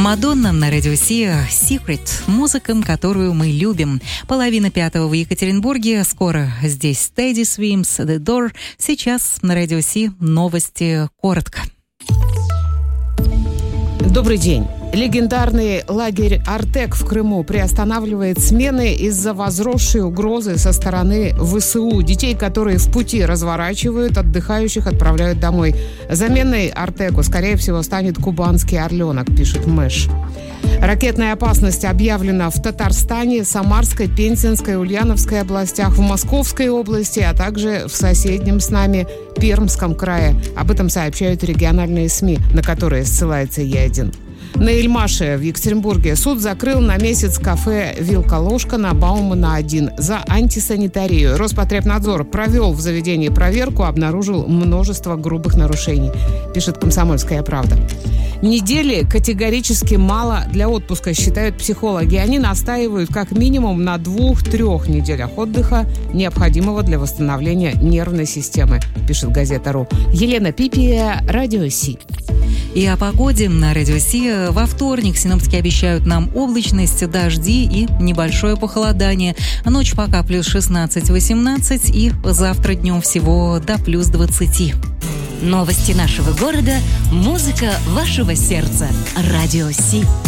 Мадонна на радио Си Secret. Музыка, которую мы любим. 4:30 в Екатеринбурге. Скоро здесь Teddy Swims, The Door. Сейчас на радио Си новости коротко. Добрый день. Легендарный лагерь «Артек» в Крыму приостанавливает смены из-за возросшей угрозы со стороны ВСУ. Детей, которые в пути разворачивают, отдыхающих отправляют домой. Заменой «Артеку», скорее всего, станет кубанский «Орленок», пишет Мэш. Ракетная опасность объявлена в Татарстане, Самарской, Пензенской, Ульяновской областях, в Московской области, а также в соседнем с нами Пермском крае. Об этом сообщают региональные СМИ, на которые ссылается Е1. На Эльмаше в Екатеринбурге суд закрыл на месяц кафе «Вилка-ложка» на Баумана-1 за антисанитарию. Роспотребнадзор провел в заведении проверку, обнаружил множество грубых нарушений, пишет «Комсомольская правда». Недели категорически мало для отпуска, считают психологи. Они настаивают как минимум на 2-3 неделях отдыха, необходимого для восстановления нервной системы, пишет газета.ру. Елена Пипия, Радио Си. И о погоде на радио Си. Во вторник синоптики обещают нам облачность, дожди и небольшое похолодание. Ночь пока плюс 16-18 и завтра днем всего до плюс 20. Новости нашего города, музыка вашего сердца. Радио Си.